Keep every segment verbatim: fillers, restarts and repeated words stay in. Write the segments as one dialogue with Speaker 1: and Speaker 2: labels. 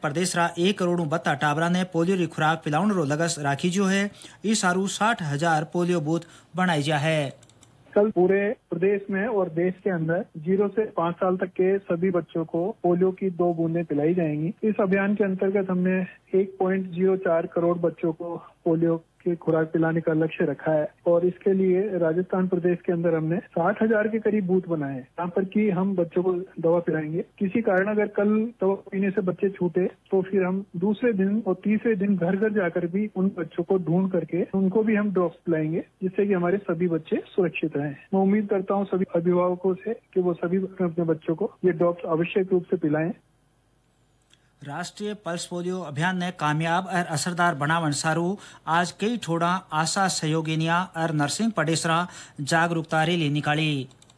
Speaker 1: प्रदेश रा एक करोड़ बत्ता टाबरा ने पोलियो री खुराक पिलाउण रो लगस राखी जो है। इस सारू साठ हजार पोलियो बूथ बनाई जा है।
Speaker 2: कल पूरे प्रदेश में और देश के अंदर जीरो से पाँच साल तक के सभी बच्चों को पोलियो की दो बूंदें पिलाई जाएंगी। इस अभियान के अंतर्गत हमने एक पॉइंट जीरो चार करोड़ बच्चों को पोलियो की खुराक पिलाने का लक्ष्य रखा है और इसके लिए राजस्थान प्रदेश के अंदर हमने साठ हजार के करीब बूथ बनाए हैं जहाँ पर कि हम बच्चों को दवा पिलाएंगे। किसी कारण अगर कल दवा पीने से बच्चे छूटे तो फिर हम दूसरे दिन और तीसरे दिन घर घर जाकर भी उन बच्चों को ढूंढ करके उनको भी हम ड्रॉप्स पिलाएंगे जिससे कि हमारे सभी बच्चे सुरक्षित रहें। मैं उम्मीद करता हूँ सभी अभिभावकों से कि वो सभी अपने बच्चों को ये ड्रॉप्स आवश्यक रूप से पिलाएं।
Speaker 1: राष्ट्रीय पल्स पोलियो अभियान ने कामयाब और असरदार बनावन सारू आज कई ठोड़ा आशा सहयोगिनिया और नर्सिंग पडेसरा जागरूकता रैली निकाली।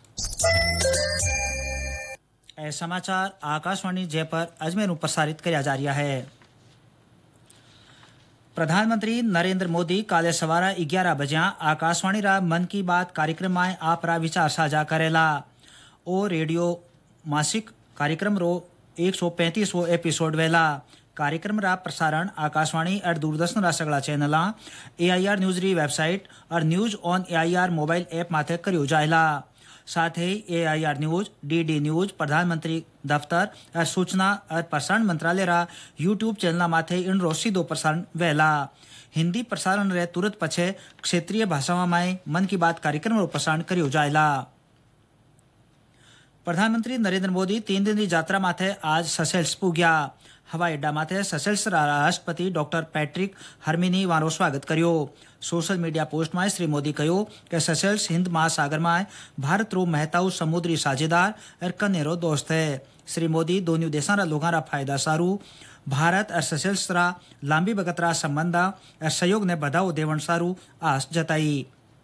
Speaker 1: ए समाचार आकाशवाणी जयपुर अजमेर प्रसारित किया जा रहा है। प्रधानमंत्री नरेंद्र मोदी काले सवारा ग्यारह बजे आकाशवाणी रा मन की बात कार्यक्रम में आप रा विचार साझा करेला। ओ रेडियो मासिक कार्यक्रम रो एक सौ पैंतीसवो एपिसोड वेला। कार्यक्रम रा प्रसारण आकाशवाणी और दूरदर्शन रा सगला चैनल एआईआर न्यूज री वेबसाइट और news on AIR mobile app माथे करियो जायला। साथ ही एआईआर न्यूज, डीडी न्यूज, प्रधानमंत्री दफ्तर और सूचना और प्रसारण मंत्रालय रा यूट्यूब चैनल माथे इन रो सीधो प्रसारण वेला। हिंदी प्रसारण रे तुरंत पछे क्षेत्रीय भाषा में मन की बात कार्यक्रम रो प्रसारण करियो जायला। प्रधानमंत्री नरेंद्र मोदी तीन दिन की यात्रा माथे आज ससेल्स पुग्या। हवाई अड्डा माथे ससेल्स राष्ट्रपति डॉक्टर पैट्रिक हरमिनी वारो स्वागत करियो। सोशल मीडिया पोस्ट में श्री मोदी कहो कि ससेल्स हिंद महासागर में भारत रो महताऊ समुद्री साझेदार और कनेरो दोस्त है। श्री मोदी दोनों देशों रा लोगों रा फायदा सारू भारत और ससेल्स रा लांबी बगत रा संबंध और सहयोग ने बढ़ावो देवन सारू आस जताई।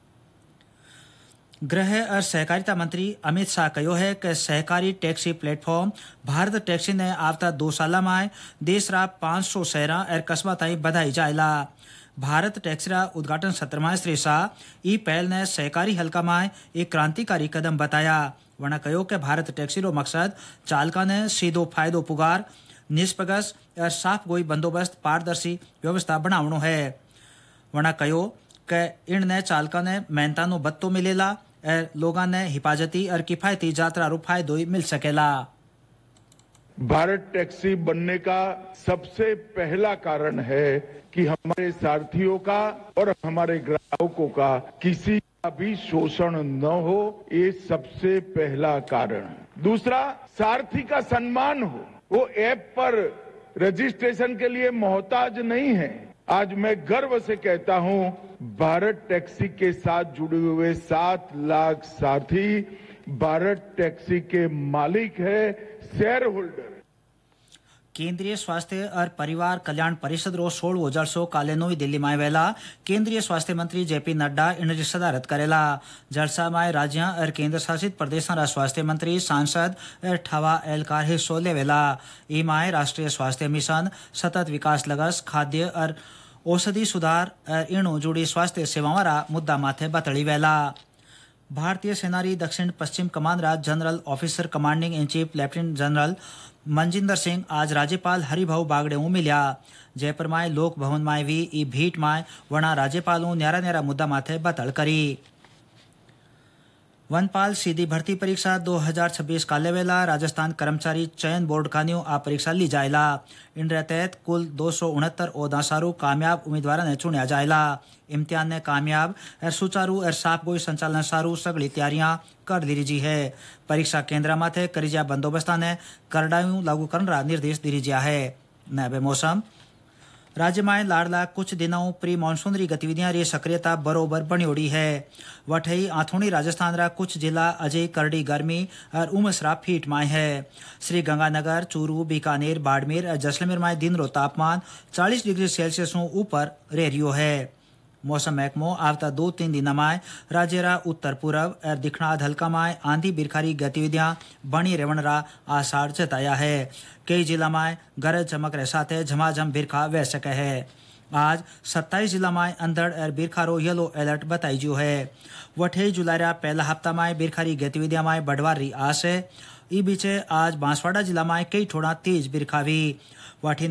Speaker 1: गृह और सहकारिता मंत्री अमित शाह कहो है कि सहकारी टैक्सी प्लेटफॉर्म भारत टैक्सी ने आवता दो साल में देश रा पाँच सौ शहर और कस्बा ताई बधाई जायला। भारत टैक्सी रा उद्घाटन सत्र में श्री शाह ई पहल ने सहकारी हल्का में एक क्रांतिकारी कदम बताया। वना कहो कि भारत टैक्सी रो मकसद चालका ने सीधो फायदो पुगार निष्पगस और साफ गोई बंदोबस्त पारदर्शी व्यवस्था बनावनो है। वना कहो कि इनने चालका ने मेहनता नो बत्तो मिलेला और लोगों ने हिफाजती और किफायती यात्रा रो फायदो मिल सकेला।
Speaker 3: भारत टैक्सी बनने का सबसे पहला कारण है कि हमारे सारथियों का और हमारे ग्राहकों का किसी का भी शोषण न हो, ये सबसे पहला कारण। दूसरा, सारथी का सम्मान हो, वो ऐप पर रजिस्ट्रेशन के लिए मोहताज नहीं है। आज मैं गर्व से कहता हूं भारत टैक्सी के साथ जुड़े हुए सात लाख साथी भारत टैक्सी के मालिक है, शेयर होल्डर।
Speaker 1: केंद्रीय स्वास्थ्य और परिवार कल्याण परिषद रो सोलहवो जलसो काले नई दिल्ली में वेला। केंद्रीय स्वास्थ्य मंत्री जेपी नड्डा इन सदारत करेला। जलसा में राज्य और केंद्र शासित प्रदेशों रा स्वास्थ्य मंत्री, सांसद और ठवा एहलकार हिस्सो लेवेला। इमाय राष्ट्रीय स्वास्थ्य मिशन, सतत विकास लगस, खाद्य और औषधि सुधार और इणो जुड़ी स्वास्थ्य सेवाओं रा मुद्दा माथे बतड़ी वेला। भारतीय सेना री दक्षिण पश्चिम कमान रा general officer commanding in chief lieutenant general Manjinder Singh आज राज्यपाल हरिभाऊ बागड़े मिल्या। जयपुर में लोक भवन में भी ई भीट में वना राज्यपालों न्यारा न्यारा मुद्दा माथे बतड़ करी। वनपाल सीधी भर्ती परीक्षा दो हजार छब्बीस काले वेला राजस्थान कर्मचारी चयन बोर्ड कान्यो आ परीक्षा ली जायला। इन तहत कुल दो सौ उनहत्तर ओदा सारू कामयाब उम्मीदवार ने चुनिया जायला। इम्तिहान ने कामयाब और सुचारू और साफ गोई संचालन सारू सगली तैयारियां कर दी है। परीक्षा केंद्र माथे करिजा बंदोबस्ता ने करडायू लागू करने निर्देश दिया है। नए मौसम राज्य में लाड़ला कुछ दिनों प्री मानसून गतिविधियां री सक्रियता बरोबर बनी उड़ी है। वठई आथोनी राजस्थान रा कुछ जिला अजय करड़ी गर्मी और उमस रा फीट में है। श्री गंगानगर, चूरू, बीकानेर, बाड़मेर और जैसलमेर में दिन रो तापमान चालीस डिग्री सेल्सियस ऊपर रह रियो है। मौसम महकमो आवता दो तीन दिन में राज्य रा उत्तर पूर्व और दक्षिणाध हल्का में आंधी बिरखारी गतिविधियां बनी रहने रा आसार जताया है। कई जिला में गरज चमक रे साथे झमाझम बिरखा वह सके है। आज सत्ताईस जिला में अंधड़ और बिरखा रो येलो अलर्ट बताई जो है। वठे जुलाई रा पहला हफ्ता में बिरखारी गतिविधियां में बढ़वार री आस है। ई बीचे आज बांसवाड़ा जिला में कई ठोड़ा तेज बिरखा भी। वाठी